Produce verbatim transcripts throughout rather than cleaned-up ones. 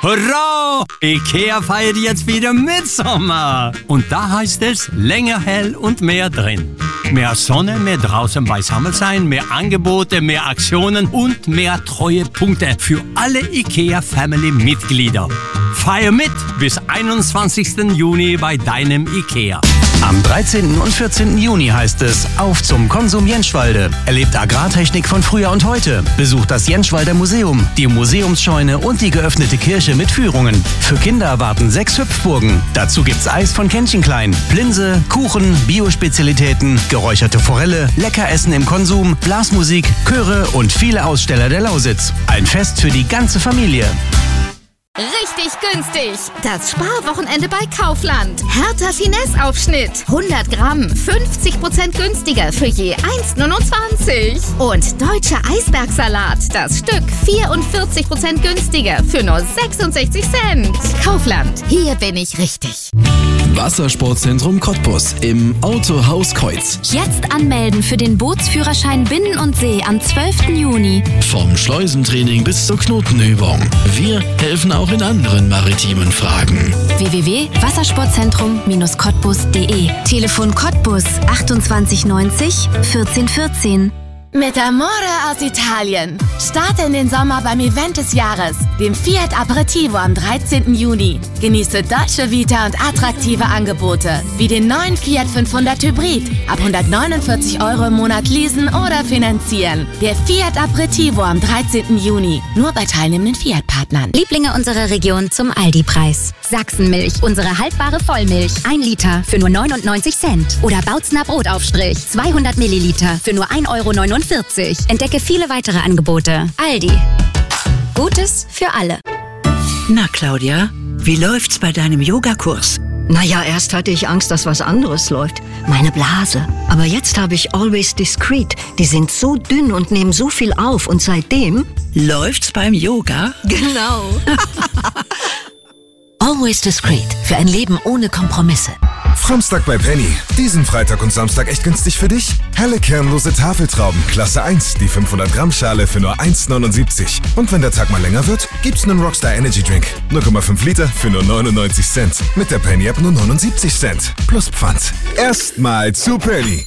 Hurra! IKEA feiert jetzt wieder Mitsommer. Und da heißt es länger hell und mehr drin. Mehr Sonne, mehr draußen beisammen sein, mehr Angebote, mehr Aktionen und mehr Treuepunkte für alle IKEA-Family-Mitglieder. Feier mit bis einundzwanzigsten Juni bei deinem IKEA. Am dreizehnten und vierzehnten Juni heißt es auf zum Konsum Jentschwalde. Erlebt Agrartechnik von früher und heute. Besucht das Jentschwalder Museum, die Museumsscheune und die geöffnete Kirche mit Führungen. Für Kinder erwarten sechs Hüpfburgen. Dazu gibt's Eis von Kännchen Klein, Plinse, Kuchen, Biospezialitäten, geräucherte Forelle, Leckeressen im Konsum, Blasmusik, Chöre und viele Aussteller der Lausitz. Ein Fest für die ganze Familie. Richtig günstig. Das Sparwochenende bei Kaufland. Hertha Finesse-Aufschnitt. hundert Gramm, fünfzig Prozent günstiger für je eins neunundzwanzig. Und deutscher Eisbergsalat. Das Stück vierundvierzig Prozent günstiger für nur sechsundsechzig Cent. Kaufland. Hier bin ich richtig. Wassersportzentrum Cottbus im Autohaus Kreuz. Jetzt anmelden für den Bootsführerschein Binnen und See am zwölften Juni. Vom Schleusentraining bis zur Knotenübung. Wir helfen auch in anderen maritimen Fragen. w w w punkt wassersportzentrum cottbus punkt d e. Telefon Cottbus achtundzwanzig neunzig vierzehn vierzehn. Mit Amore aus Italien. Starte in den Sommer beim Event des Jahres, dem Fiat Aperitivo am dreizehnten Juni. Genieße deutsche Vita und attraktive Angebote, wie den neuen Fiat fünfhundert Hybrid. Ab hundertneunundvierzig Euro im Monat leasen oder finanzieren. Der Fiat Aperitivo am dreizehnten Juni. Nur bei teilnehmenden Fiat-Partnern. Lieblinge unserer Region zum Aldi-Preis. Sachsenmilch, unsere haltbare Vollmilch. ein Liter für nur neunundneunzig Cent. Oder Bautzner Brotaufstrich, zweihundert Milliliter für nur ein Euro neunundvierzig. Entdecke viele weitere Angebote. Aldi. Gutes für alle. Na, Claudia, wie läuft's bei deinem Yogakurs? Naja, erst hatte ich Angst, dass was anderes läuft. Meine Blase. Aber jetzt habe ich Always Discreet. Die sind so dünn und nehmen so viel auf. Und seitdem... Läuft's beim Yoga? Genau. Always Discreet. Für ein Leben ohne Kompromisse. Samstag bei Penny. Diesen Freitag und Samstag echt günstig für dich? Helle kernlose Tafeltrauben, Klasse eins, die fünfhundert Gramm Schale für nur eins neunundsiebzig. Und wenn der Tag mal länger wird, gibt's einen Rockstar Energy Drink. null Komma fünf Liter für nur neunundneunzig Cent. Mit der Penny App nur neunundsiebzig Cent. Plus Pfand. Erstmal zu Penny.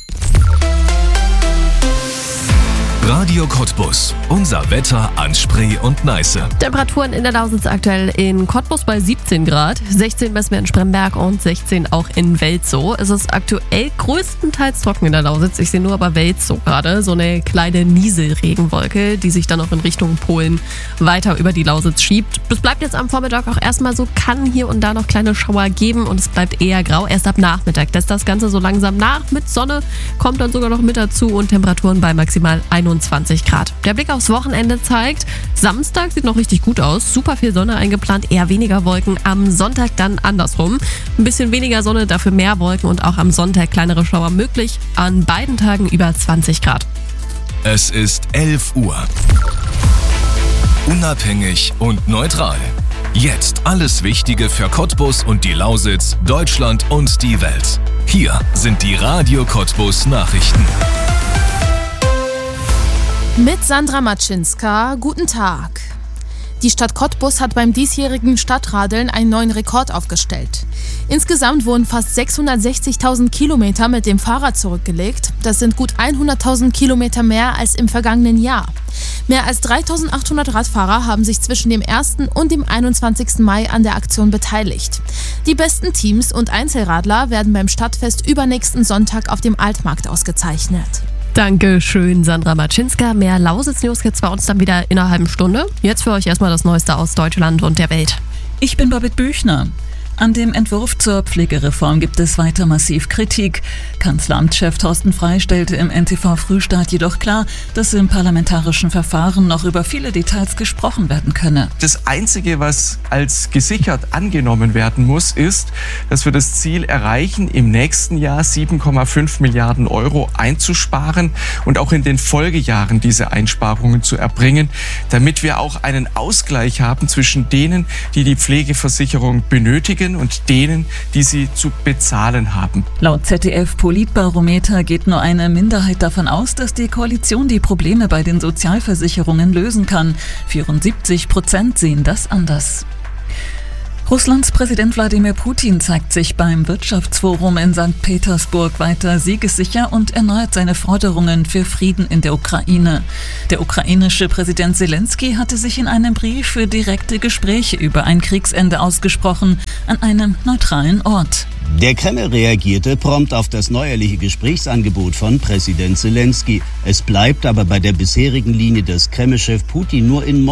Radio Cottbus. Unser Wetter an Spree und Neiße. Temperaturen in der Lausitz aktuell in Cottbus bei siebzehn Grad, sechzehn messen wir in Spremberg und sechzehn auch in Welzow. Es ist aktuell größtenteils trocken in der Lausitz. Ich sehe nur aber Welzow gerade, so eine kleine Nieselregenwolke, die sich dann auch in Richtung Polen weiter über die Lausitz schiebt. Das bleibt jetzt am Vormittag auch erstmal so, kann hier und da noch kleine Schauer geben und es bleibt eher grau. Erst ab Nachmittag lässt das Ganze so langsam nach mit Sonne, kommt dann sogar noch mit dazu und Temperaturen bei maximal einundzwanzig Grad. Der Blick aufs Wochenende zeigt, Samstag sieht noch richtig gut aus, super viel Sonne eingeplant, eher weniger Wolken, am Sonntag dann andersrum. Ein bisschen weniger Sonne, dafür mehr Wolken und auch am Sonntag kleinere Schauer möglich, an beiden Tagen über zwanzig Grad. Es ist elf Uhr. Unabhängig und neutral. Jetzt alles Wichtige für Cottbus und die Lausitz, Deutschland und die Welt. Hier sind die Radio Cottbus Nachrichten. Mit Sandra Matschinska, guten Tag. Die Stadt Cottbus hat beim diesjährigen Stadtradeln einen neuen Rekord aufgestellt. Insgesamt wurden fast sechshundertsechzigtausend Kilometer mit dem Fahrrad zurückgelegt. Das sind gut hunderttausend Kilometer mehr als im vergangenen Jahr. Mehr als dreitausendachthundert Radfahrer haben sich zwischen dem ersten und dem einundzwanzigsten Mai an der Aktion beteiligt. Die besten Teams und Einzelradler werden beim Stadtfest übernächsten Sonntag auf dem Altmarkt ausgezeichnet. Dankeschön, Sandra Matschinska. Mehr Lausitz-News gibt's bei uns dann wieder in einer halben Stunde. Jetzt für euch erstmal das Neueste aus Deutschland und der Welt. Ich bin Babette Büchner. An dem Entwurf zur Pflegereform gibt es weiter massiv Kritik. Kanzleramtschef Thorsten Frey stellte im N T V-Frühstart jedoch klar, dass im parlamentarischen Verfahren noch über viele Details gesprochen werden könne. Das Einzige, was als gesichert angenommen werden muss, ist, dass wir das Ziel erreichen, im nächsten Jahr sieben Komma fünf Milliarden Euro einzusparen und auch in den Folgejahren diese Einsparungen zu erbringen, damit wir auch einen Ausgleich haben zwischen denen, die die Pflegeversicherung benötigen und denen, die sie zu bezahlen haben. Laut Z D F-Politbarometer geht nur eine Minderheit davon aus, dass die Koalition die Probleme bei den Sozialversicherungen lösen kann. vierundsiebzig Prozent sehen das anders. Russlands Präsident Wladimir Putin zeigt sich beim Wirtschaftsforum in Sankt Petersburg weiter siegessicher und erneuert seine Forderungen für Frieden in der Ukraine. Der ukrainische Präsident Zelensky hatte sich in einem Brief für direkte Gespräche über ein Kriegsende ausgesprochen, an einem neutralen Ort. Der Kreml reagierte prompt auf das neuerliche Gesprächsangebot von Präsident Zelensky. Es bleibt aber bei der bisherigen Linie, dass Kremlchef Putin nur in